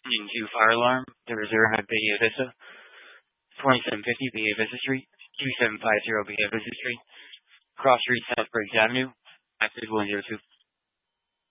Union 2 fire alarm. The reserve at Bahia Vista. 2750 Bahia Vista Street. 2750 Bahia Vista Street. Cross Street, South Briggs Avenue. Active 102.